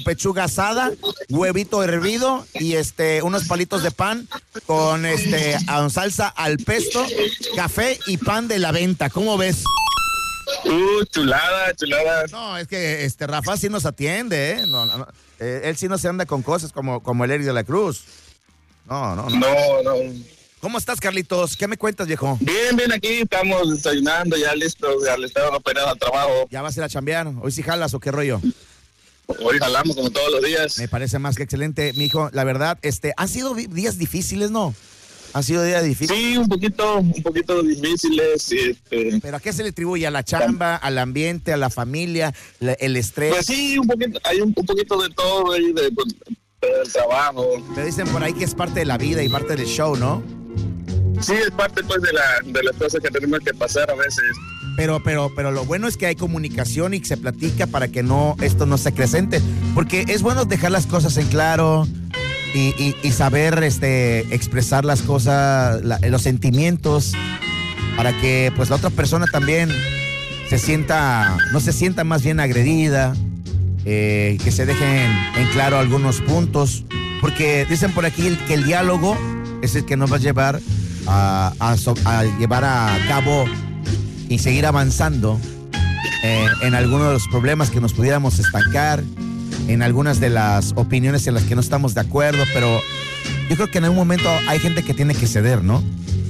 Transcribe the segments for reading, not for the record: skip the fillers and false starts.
pechuga asada, huevito hervido y unos palitos de pan con salsa al pesto, café y pan de la venta. ¿Cómo ves? Chulada. No, es que Rafa sí nos atiende, ¿eh? No. Él sí no se anda con cosas como el Eric de la Cruz. No. ¿Cómo estás, Carlitos? ¿Qué me cuentas, viejo? Bien, aquí estamos desayunando, ya listos, ya le estamos operando al trabajo. ¿Ya vas a ir a chambear? ¿Hoy sí jalas o qué rollo? Hoy jalamos como todos los días. Me parece más que excelente, mijo. La verdad, han sido días difíciles, ¿no? ¿Han sido días difíciles? Sí, un poquito difíciles. ¿Pero a qué se le atribuye? ¿A la chamba, al ambiente, a la familia, el estrés? Pues sí, un poquito, hay un poquito de todo ahí, del trabajo. Te dicen por ahí que es parte de la vida y parte del show, ¿no? Sí, es parte pues de las cosas que tenemos que pasar a veces. Pero lo bueno es que hay comunicación y que se platica para que esto no se acrecente. Porque es bueno dejar las cosas en claro y saber expresar las cosas, los sentimientos, para que pues la otra persona también no se sienta más bien agredida, que se dejen en claro algunos puntos. Porque dicen por aquí que el diálogo es el que nos va a llevar a llevar a cabo y seguir avanzando en algunos de los problemas que nos pudiéramos estancar, en algunas de las opiniones en las que no estamos de acuerdo, pero yo creo que en algún momento hay gente que tiene que ceder, ¿no?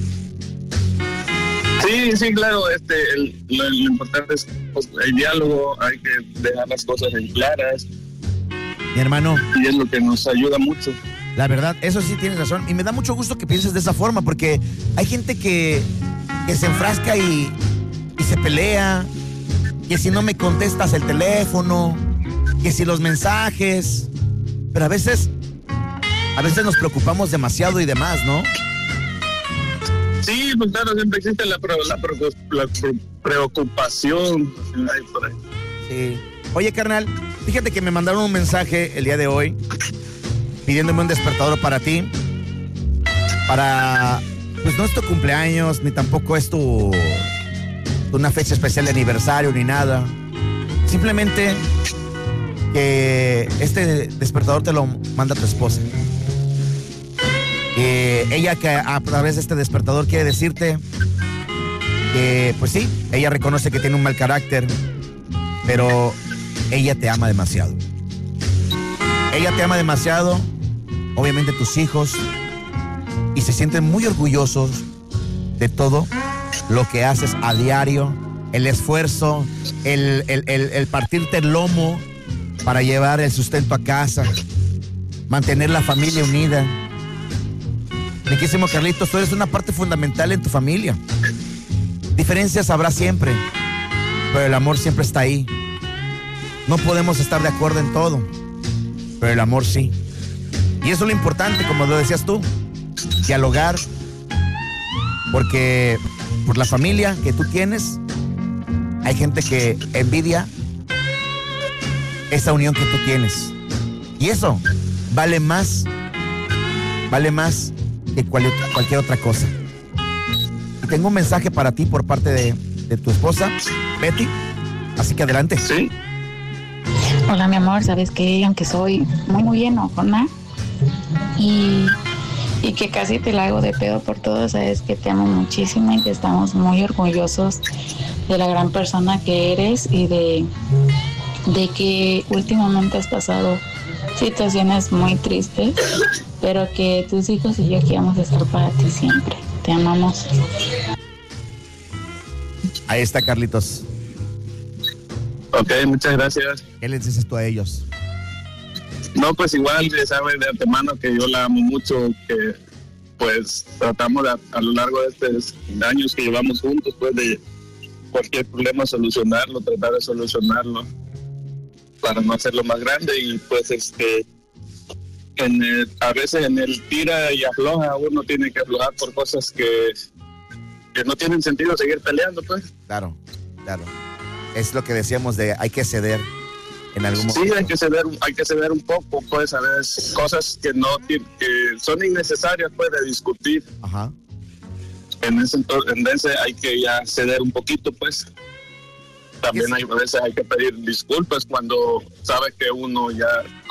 Sí, claro, lo importante es pues, el diálogo, hay que dejar las cosas en claras. Mi hermano. Y es lo que nos ayuda mucho. La verdad, eso sí tienes razón. Y me da mucho gusto que pienses de esa forma, porque hay gente que se enfrasca y se pelea, que si no me contestas el teléfono, que si los mensajes, pero a veces nos preocupamos demasiado y demás, ¿no? Sí, pues claro, siempre existe la preocupación. Sí. Oye, carnal, fíjate que me mandaron un mensaje el día de hoy pidiéndome un despertador para ti, pues no es tu cumpleaños, ni tampoco es una fecha especial de aniversario, ni nada. Simplemente que este despertador te lo manda tu esposa. Ella que a través de este despertador quiere decirte que, pues sí, ella reconoce que tiene un mal carácter, pero ella te ama demasiado. Ella te ama demasiado, obviamente tus hijos, y se sienten muy orgullosos de todo lo que haces a diario, el esfuerzo, el partirte el lomo para llevar el sustento a casa, mantener la familia unida. Mi querísimo Carlitos, tú eres una parte fundamental en tu familia. Diferencias habrá siempre, pero el amor siempre está ahí. No podemos estar de acuerdo en todo, pero el amor sí. Y eso es lo importante, como lo decías tú, dialogar, porque por la familia que tú tienes, hay gente que envidia esa unión que tú tienes. Y eso vale más que cualquier otra cosa. Y tengo un mensaje para ti por parte de tu esposa, Betty. Así que adelante. Sí. Hola, mi amor, sabes que aunque soy muy enojona y que casi te la hago de pedo por todo, sabes que te amo muchísimo y que estamos muy orgullosos de la gran persona que eres y de que últimamente has pasado situaciones muy tristes, pero que tus hijos y yo aquí vamos a estar para ti siempre. Te amamos. Ahí está, Carlitos. Ok, muchas gracias. ¿Qué les dices tú a ellos? No, pues igual, ya saben de antemano que yo la amo mucho, que pues tratamos a lo largo de estos años que llevamos juntos, pues de cualquier problema solucionarlo, tratar de solucionarlo para no hacerlo más grande. Y pues a veces en el tira y afloja uno tiene que aflojar por cosas que no tienen sentido seguir peleando, pues. Claro. Es lo que decíamos de hay que ceder en algún momento. Sí, hay que ceder un poco, pues, a veces cosas que son innecesarias, pues, de discutir. Ajá. En ese hay que ya ceder un poquito, pues. también a veces hay que pedir disculpas cuando sabe que uno ya